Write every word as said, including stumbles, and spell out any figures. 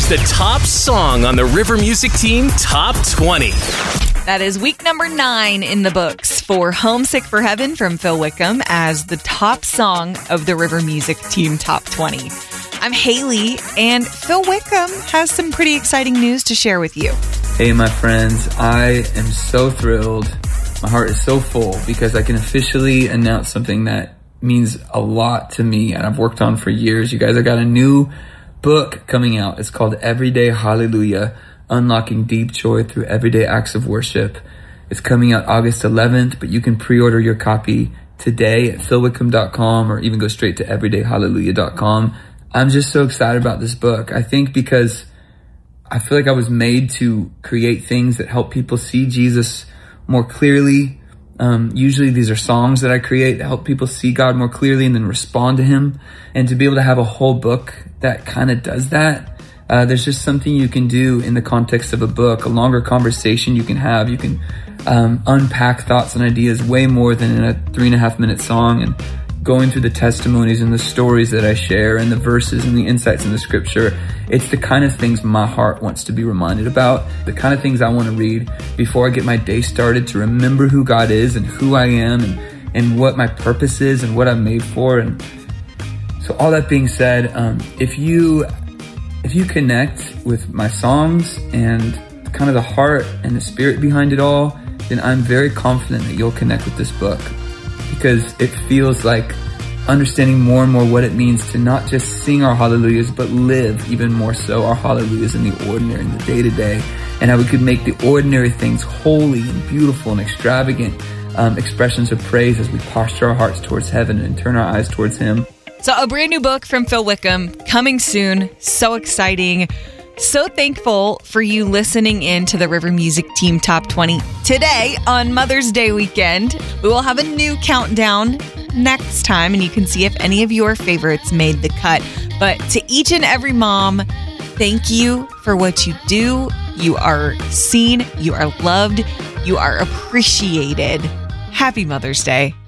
is the top song on the River Music Team Top twenty. That is week number nine in the books for Homesick for Heaven from Phil Wickham as the top song of the River Music Team Top twenty. I'm Haley, and Phil Wickham has some pretty exciting news to share with you. Hey, my friends, I am so thrilled. My heart is so full because I can officially announce something that means a lot to me and I've worked on for years. You guys, I got a new book coming out. It's called Everyday Hallelujah, Unlocking Deep Joy Through Everyday Acts of Worship. It's coming out August eleventh, but you can pre-order your copy today at phil wickham dot com or even go straight to everyday hallelujah dot com. I'm just so excited about this book. I think because I feel like I was made to create things that help people see Jesus more clearly. Um, usually these are songs that I create that help people see God more clearly and then respond to him. And to be able to have a whole book that kind of does that, uh, there's just something you can do in the context of a book, a longer conversation you can have. You can um, unpack thoughts and ideas way more than in a three and a half minute song. And going through the testimonies and the stories that I share and the verses and the insights in the scripture, it's the kind of things my heart wants to be reminded about, the kind of things I want to read before I get my day started to remember who God is and who I am and, and what my purpose is and what I'm made for. And so all that being said, um, if you if you connect with my songs and kind of the heart and the spirit behind it all, then I'm very confident that you'll connect with this book. Because it feels like understanding more and more what it means to not just sing our hallelujahs, but live even more so our hallelujahs in the ordinary, in the day-to-day, and how we could make the ordinary things holy and beautiful and extravagant um, expressions of praise as we posture our hearts towards heaven and turn our eyes towards him. So a brand new book from Phil Wickham coming soon. So exciting. So thankful for you listening in to the River Music Team Top twenty. Today, on Mother's Day weekend, we will have a new countdown next time, and you can see if any of your favorites made the cut. But to each and every mom, thank you for what you do. You are seen, you are loved, you are appreciated. Happy Mother's Day.